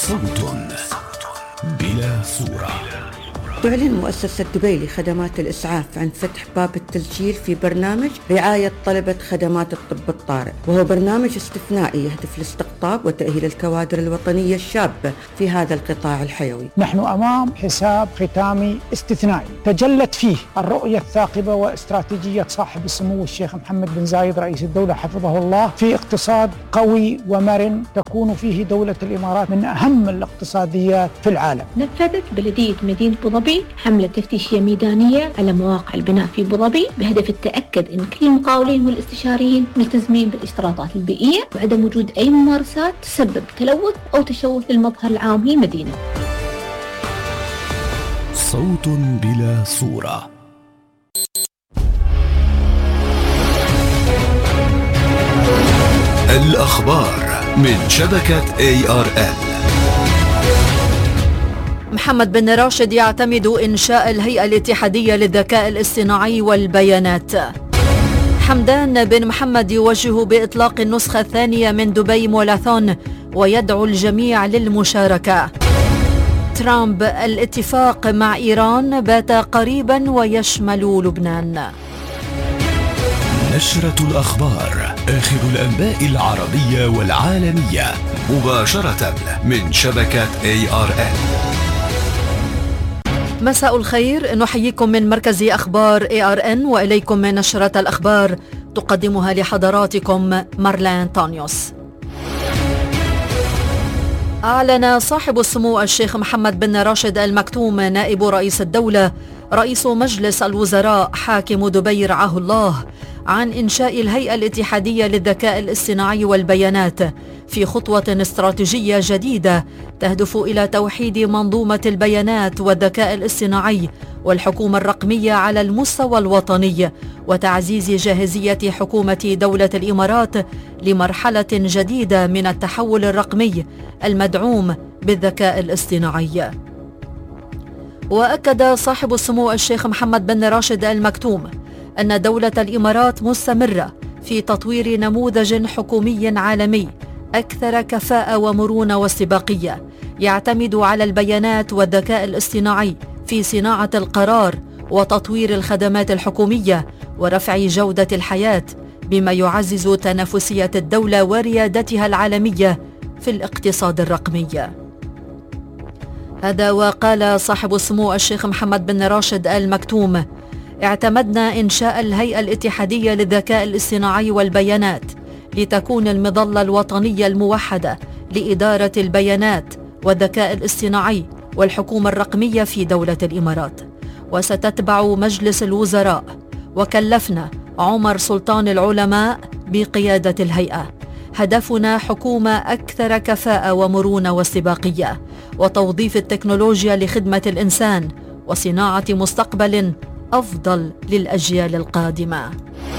صوت بلا صورة. تعلن مؤسسة دبي لخدمات الإسعاف عن فتح باب التسجيل في برنامج رعاية طلبة خدمات الطب الطارئ، وهو برنامج استثنائي يهدف لاستقطاب وتأهيل الكوادر الوطنية الشابة في هذا القطاع الحيوي. نحن أمام حساب ختامي استثنائي تجلت فيه الرؤية الثاقبة واستراتيجية صاحب السمو الشيخ محمد بن زايد رئيس الدولة حفظه الله في اقتصاد قوي ومرن تكون فيه دولة الإمارات من أهم الاقتصاديات في العالم. نفذت بلدية مدينة أبو ظبي حملة تفتيشية ميدانية على مواقع البناء في أبو ظبي بهدف التأكد أن كل المقاولين والاستشاريين ملتزمين بالاشتراطات البيئية وعدم وجود أي ممارسات تسبب تلوث أو تشوه للمظهر العام للمدينة. صوت بلا صورة. الأخبار من شبكة ARN. محمد بن راشد يعتمد إنشاء الهيئة الاتحادية للذكاء الاصطناعي والبيانات. حمدان بن محمد يوجه بإطلاق النسخة الثانية من دبي ماراثون ويدعو الجميع للمشاركة. ترامب: الاتفاق مع إيران بات قريبا ويشمل لبنان. نشرة الأخبار، آخر الأنباء العربية والعالمية مباشرة من شبكة ARN. مساء الخير، نحييكم من مركز أخبار ARN وإليكم من نشرة الأخبار تقدمها لحضراتكم مارلين تانيوس. أعلن صاحب السمو الشيخ محمد بن راشد المكتوم نائب رئيس الدولة رئيس مجلس الوزراء حاكم دبي رعاه الله عن إنشاء الهيئة الاتحادية للذكاء الاصطناعي والبيانات في خطوة استراتيجية جديدة تهدف إلى توحيد منظومة البيانات والذكاء الاصطناعي والحكومة الرقمية على المستوى الوطني وتعزيز جاهزية حكومة دولة الإمارات لمرحلة جديدة من التحول الرقمي المدعوم بالذكاء الاصطناعي. وأكد صاحب السمو الشيخ محمد بن راشد المكتوم أن دولة الإمارات مستمرة في تطوير نموذج حكومي عالمي أكثر كفاءة ومرونة واستباقية يعتمد على البيانات والذكاء الاصطناعي في صناعة القرار وتطوير الخدمات الحكومية ورفع جودة الحياة، بما يعزز تنافسية الدولة وريادتها العالمية في الاقتصاد الرقمي. هذا وقال صاحب السمو الشيخ محمد بن راشد المكتوم: اعتمدنا إنشاء الهيئة الاتحادية للذكاء الاصطناعي والبيانات لتكون المظلة الوطنية الموحدة لإدارة البيانات والذكاء الاصطناعي والحكومة الرقمية في دولة الإمارات، وستتبع مجلس الوزراء، وكلفنا عمر سلطان العلماء بقيادة الهيئة. هدفنا حكومة أكثر كفاءة ومرونة واستباقية وتوظيف التكنولوجيا لخدمة الإنسان وصناعة مستقبل أفضل للأجيال القادمة.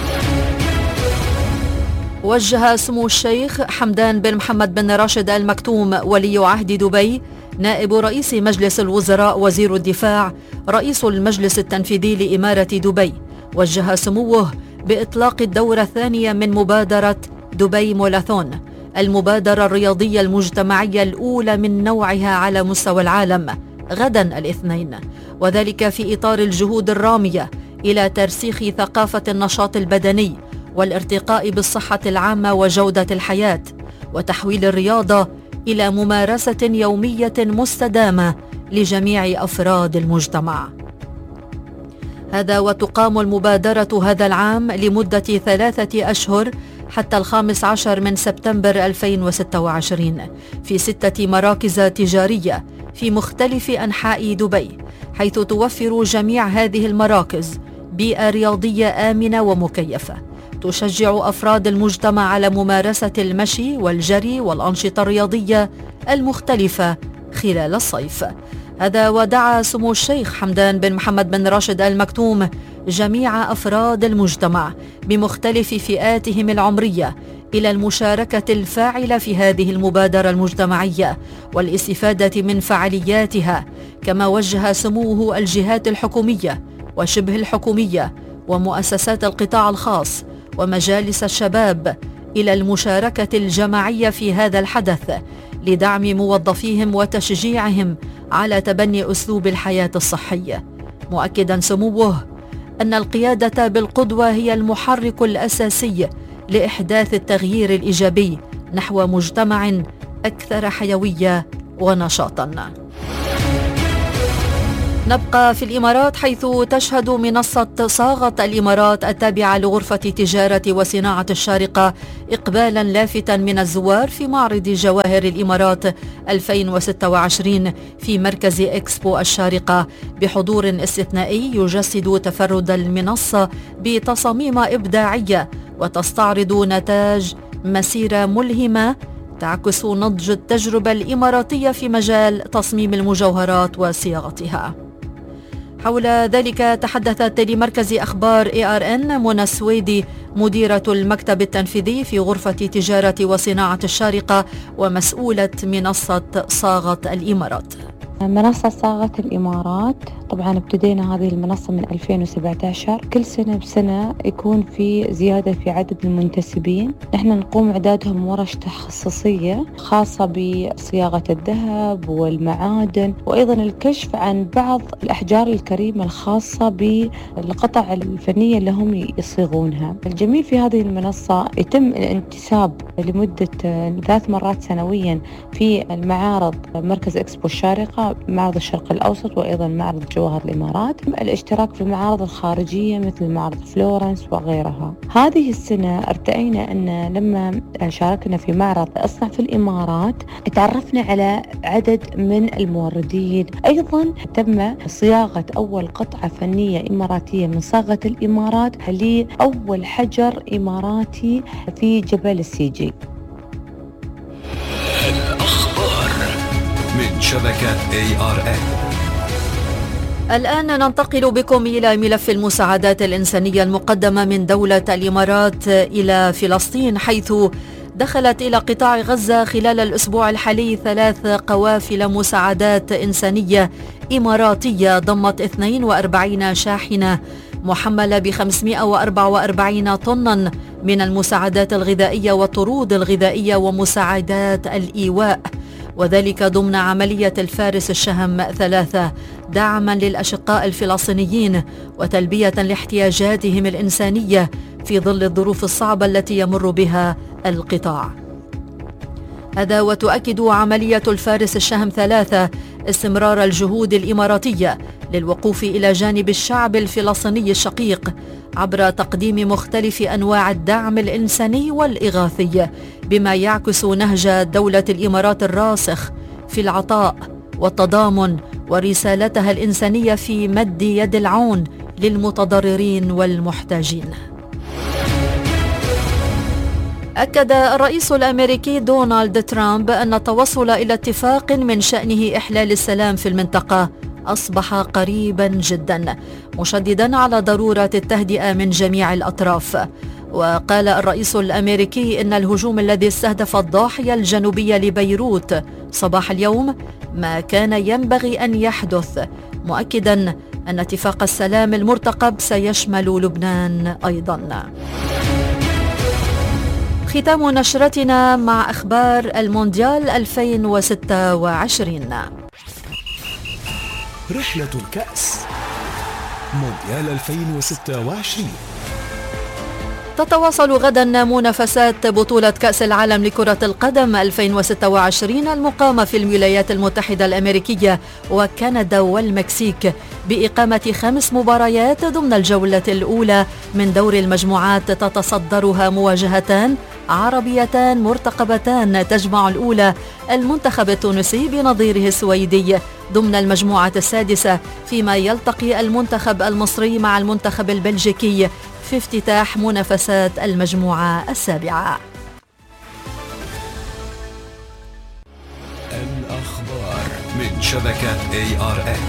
وجه سمو الشيخ حمدان بن محمد بن راشد المكتوم ولي عهد دبي نائب رئيس مجلس الوزراء وزير الدفاع رئيس المجلس التنفيذي لإمارة دبي، وجه سموه بإطلاق الدورة الثانية من مبادرة دبي ماراثون، المبادرة الرياضية المجتمعية الأولى من نوعها على مستوى العالم، غدا الاثنين، وذلك في إطار الجهود الرامية إلى ترسيخ ثقافة النشاط البدني والارتقاء بالصحة العامة وجودة الحياة، وتحويل الرياضة إلى ممارسة يومية مستدامة لجميع أفراد المجتمع. هذا وتقام المبادرة هذا العام لمدة 3 أشهر حتى 15 من سبتمبر 2026 في 6 مراكز تجارية في مختلف أنحاء دبي، حيث توفر جميع هذه المراكز بيئة رياضية آمنة ومكيفة تشجع أفراد المجتمع على ممارسة المشي والجري والأنشطة الرياضية المختلفة خلال الصيف. هذا ودعا سمو الشيخ حمدان بن محمد بن راشد المكتوم جميع أفراد المجتمع بمختلف فئاتهم العمرية إلى المشاركة الفاعلة في هذه المبادرة المجتمعية والاستفادة من فعالياتها، كما وجه سموه الجهات الحكومية وشبه الحكومية ومؤسسات القطاع الخاص ومجالس الشباب إلى المشاركة الجماعية في هذا الحدث لدعم موظفيهم وتشجيعهم على تبني أسلوب الحياة الصحية، مؤكدا سموه أن القيادة بالقدوة هي المحرك الأساسي لإحداث التغيير الإيجابي نحو مجتمع أكثر حيوية ونشاطا. نبقى في الإمارات، حيث تشهد منصة صاغة الإمارات التابعة لغرفة تجارة وصناعة الشارقة إقبالا لافتا من الزوار في معرض جواهر الإمارات 2026 في مركز إكسبو الشارقة، بحضور استثنائي يجسد تفرد المنصة بتصاميم إبداعية وتستعرض نتاج مسيرة ملهمة تعكس نضج التجربة الإماراتية في مجال تصميم المجوهرات وصياغتها. حول ذلك تحدثت لمركز أخبار ARN منى السويدي مديرة المكتب التنفيذي في غرفة تجارة وصناعة الشارقة ومسؤولة منصة صاغة الإمارات. منصة صاغة الإمارات طبعا ابتدينا هذه المنصة من 2017. كل سنة بسنة يكون في زيادة في عدد المنتسبين. نحن نقوم إعدادهم ورش تخصصية خاصة بصياغة الذهب والمعادن، وأيضا الكشف عن بعض الأحجار الكريمة الخاصة بالقطع الفنية اللي هم يصيغونها. الجميل في هذه المنصة يتم الانتساب لمدة 3 مرات سنويا في المعارض مركز إكسبو الشارقة، معرض الشرق الأوسط، وأيضا معرض جواهر الإمارات. الاشتراك في المعارض الخارجية مثل معرض فلورنس وغيرها. هذه السنة ارتأينا أن لما شاركنا في معرض أصنع في الإمارات تعرفنا على عدد من الموردين. أيضا تم صياغة أول قطعة فنية إماراتية من صاغة الإمارات لأول حجر إماراتي في جبل السيجي. الأخبار من شبكة ARN. الآن ننتقل بكم إلى ملف المساعدات الإنسانية المقدمة من دولة الإمارات إلى فلسطين، حيث دخلت إلى قطاع غزة خلال الأسبوع الحالي 3 قوافل مساعدات إنسانية إماراتية ضمت 42 شاحنة محملة ب 544 طنا من المساعدات الغذائية والطرود الغذائية ومساعدات الإيواء، وذلك ضمن عملية الفارس الشهم 3 دعما للأشقاء الفلسطينيين وتلبية لاحتياجاتهم الإنسانية في ظل الظروف الصعبة التي يمر بها القطاع. هذا وتؤكد عملية الفارس الشهم 3 استمرار الجهود الإماراتية للوقوف إلى جانب الشعب الفلسطيني الشقيق عبر تقديم مختلف أنواع الدعم الإنساني والإغاثي، بما يعكس نهج دولة الإمارات الراسخ في العطاء والتضامن ورسالتها الإنسانية في مد يد العون للمتضررين والمحتاجين. أكد الرئيس الأمريكي دونالد ترامب أن التوصل إلى اتفاق من شأنه إحلال السلام في المنطقة أصبح قريبا جدا، مشددا على ضرورة التهدئة من جميع الأطراف. وقال الرئيس الأمريكي إن الهجوم الذي استهدف الضاحية الجنوبية لبيروت صباح اليوم ما كان ينبغي أن يحدث، مؤكدا أن اتفاق السلام المرتقب سيشمل لبنان أيضا. ختام نشرتنا مع أخبار المونديال 2026. رحلة الكأس مونديال 2026. تتواصل غدا منافسات بطولة كأس العالم لكرة القدم 2026 المقامة في الولايات المتحدة الأمريكية وكندا والمكسيك، بإقامة 5 مباريات ضمن الجولة الأولى من دور المجموعات تتصدرها مواجهتان عربيتان مرتقبتان تجمع الأولى المنتخب التونسي بنظيره السويدي ضمن المجموعة السادسة، فيما يلتقي المنتخب المصري مع المنتخب البلجيكي في افتتاح منافسات المجموعة السابعة. الأخبار من شبكة ARN.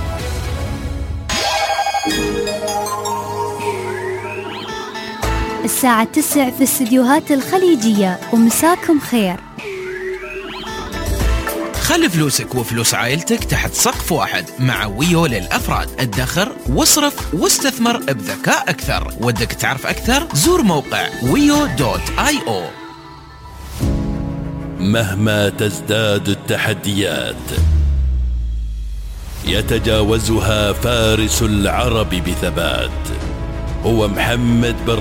الساعة 9 في الاستديوهات الخليجية، ومساكم خير. خلي فلوسك وفلوس عائلتك تحت سقف واحد مع ويو للأفراد. ادخر واصرف واستثمر بذكاء أكثر. ودك تعرف أكثر؟ زور موقع wiyo.io. مهما تزداد التحديات يتجاوزها فارس العرب بثبات. هو محمد بن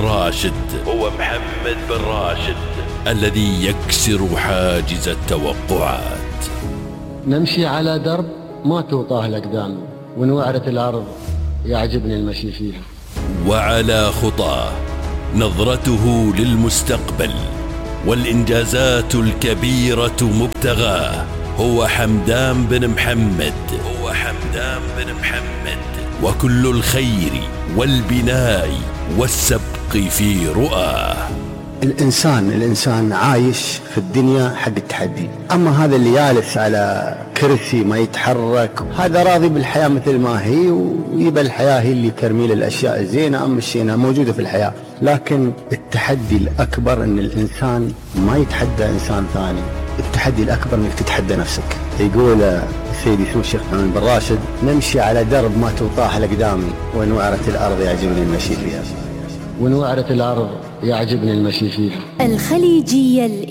راشد الذي يكسر حاجز التوقعات. نمشي على درب ما توطاه الأقدام، وإن وعرت الأرض يعجبني المشي فيها. وعلى خطاه نظرته للمستقبل والإنجازات الكبيرة مبتغاه. هو حمدان بن محمد وكل الخير والبناء والسبق في رؤاه. الإنسان عايش في الدنيا حق التحدي، أما هذا اللي جالس على كرسي ما يتحرك هذا راضي بالحياة مثل ما هي، ويبقى الحياة هي اللي ترمي له الأشياء الزينة أما الشينة موجودة في الحياة. لكن التحدي الأكبر أن الإنسان ما يتحدى إنسان ثاني، التحدي الأكبر أنك تتحدى نفسك. يقول سيدي سمو الشيخ محمد بن راشد: نمشي على درب ما توطاه الأقدام، وإن وعرت الأرض يعجبني المشي فيها. وإن وعرت الأرض يعجبني المشي فيها. الخليجية